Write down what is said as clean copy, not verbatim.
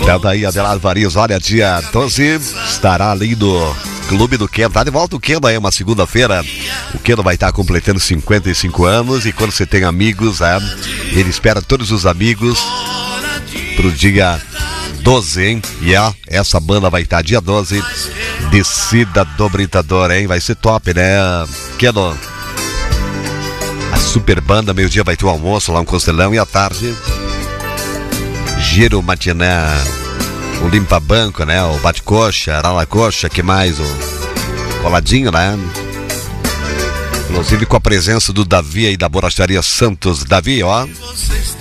Daí Adelar Varios, olha, dia 12 estará ali no Clube do Keno. Tá de volta o Keno aí, uma segunda-feira. O Keno vai estar completando 55 anos. E quando você tem amigos, ele espera todos os amigos pro dia 12, hein? E essa banda vai estar dia 12, Descida do Britador, hein? Vai ser top, né, Keno? A super banda, meio-dia vai ter um almoço lá, um costelão. E à tarde, giro matiné, o limpa-banco, né? O bate-coxa, arala-coxa, que mais? O coladinho, né? Inclusive com a presença do Davi aí da Borracharia Santos. Davi, ó,